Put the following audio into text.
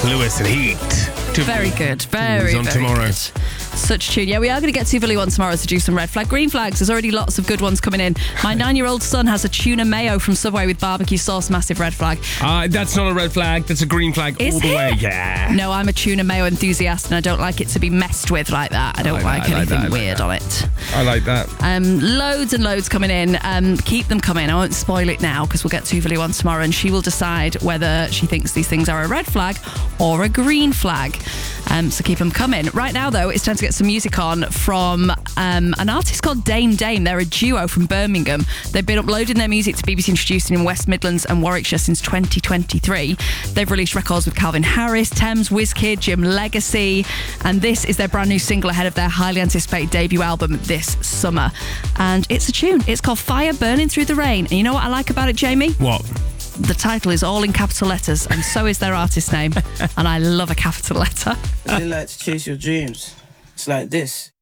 Lewis and Heat. Very good. Very, on very tomorrow. good. Such tune. Yeah, we are going to get to Billy One tomorrow to do some red flag, green flags. There's already lots of good ones coming in. My 9-year-old son has a tuna mayo from Subway with barbecue sauce. Massive red flag. That's not a red flag. That's a green flag Is all the it? way. Yeah. No, I'm a tuna mayo enthusiast and I don't like it to be messed with like that. I don't like anything weird on it. I like that. Loads and loads coming in. Keep them coming. I won't spoil it now because we'll get to Billy One tomorrow and she will decide whether she thinks these things are a red flag or a green flag. So keep them coming. Right now, though, it's time to get some music on from an artist called Dame Dame. They're a duo from Birmingham. They've been uploading their music to BBC Introducing in West Midlands and Warwickshire since 2023. They've released records with Calvin Harris, Thames, Wizkid, Jim Legacy, and this is their brand new single ahead of their highly anticipated debut album this summer. And it's a tune. It's called Fire Burning Through the Rain. And you know what I like about it, Jamie? What? The title is all in capital letters, and so is their artist name. And I love a capital letter. Would you like to chase your dreams? It's like this.